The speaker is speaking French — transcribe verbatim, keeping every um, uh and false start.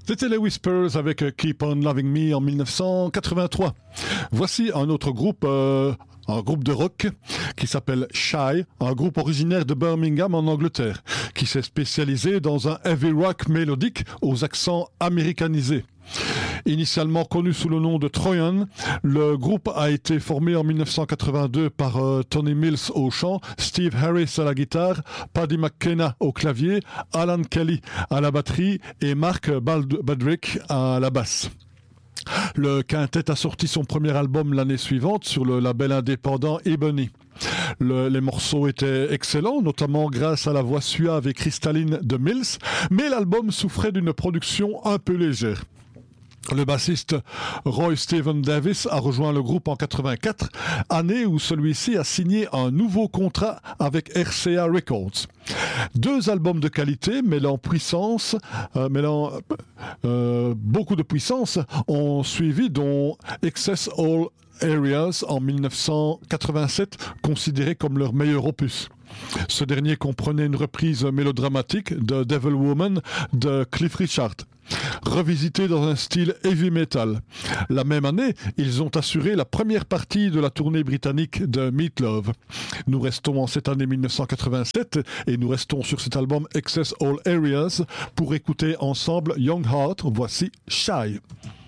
C'était les Whispers avec Keep on Loving Me en dix-neuf cent quatre-vingt-trois. Voici un autre groupe, euh, un groupe de rock qui s'appelle Shy, un groupe originaire de Birmingham en Angleterre, qui s'est spécialisé dans un heavy rock mélodique aux accents américanisés. Initialement connu sous le nom de Trojan, le groupe a été formé en dix-neuf cent quatre-vingt-deux par euh, Tony Mills au chant, Steve Harris à la guitare, Paddy McKenna au clavier, Alan Kelly à la batterie et Mark Bald- Badrick à la basse. Le quintet a sorti son premier album l'année suivante sur le label indépendant Ebony. Le, les morceaux étaient excellents, notamment grâce à la voix suave et cristalline de Mills, mais l'album souffrait d'une production un peu légère. Le bassiste Roy Stephen Davis a rejoint le groupe en quatre-vingt-quatre, année où celui-ci a signé un nouveau contrat avec R C A Records. Deux albums de qualité mêlant puissance, euh, mêlant euh, beaucoup de puissance, ont suivi, dont Excess All Areas en dix-neuf cent quatre-vingt-sept, considéré comme leur meilleur opus. Ce dernier comprenait une reprise mélodramatique de Devil Woman de Cliff Richard, revisité dans un style heavy metal. La même année, ils ont assuré la première partie de la tournée britannique de Meat Love. Nous restons en cette année dix-neuf cent quatre-vingt-sept et nous restons sur cet album Excess All Areas pour écouter ensemble Young Heart. Voici Shy.